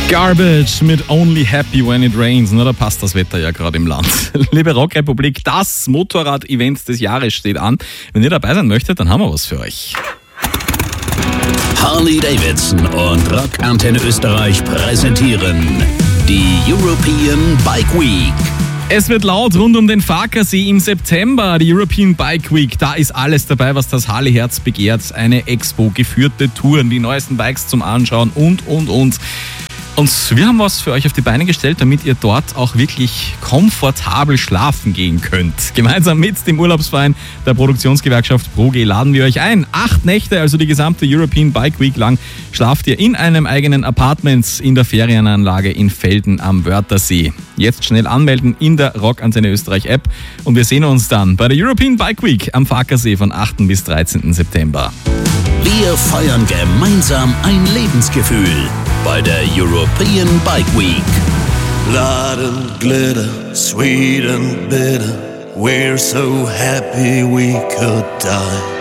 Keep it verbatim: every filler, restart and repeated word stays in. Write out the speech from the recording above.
Garbage mit Only Happy When It Rains. Na, da passt das Wetter ja gerade im Land. Liebe Rockrepublik, das Motorrad-Event des Jahres steht an. Wenn ihr dabei sein möchtet, dann haben wir was für euch. Harley-Davidson und Rock Antenne Österreich präsentieren die European Bike Week. Es wird laut rund um den Farkasee im September, die European Bike Week. Da ist alles dabei, was das Harley-Herz begehrt. Eine Expo, geführte Touren, die neuesten Bikes zum Anschauen und, und, und. Und wir haben was für euch auf die Beine gestellt, damit ihr dort auch wirklich komfortabel schlafen gehen könnt. Gemeinsam mit dem Urlaubsverein der Produktionsgewerkschaft ProG laden wir euch ein. Acht Nächte, also die gesamte European Bike Week lang, schlaft ihr in einem eigenen Apartment in der Ferienanlage in Velden am Wörthersee. Jetzt schnell anmelden in der Rock Antenne Österreich App und wir sehen uns dann bei der European Bike Week am Farkasee von achten bis dreizehnten September. Wir feiern gemeinsam ein Lebensgefühl bei der European Bike Week. Blood and glitter, sweet and bitter, we're so happy we could die.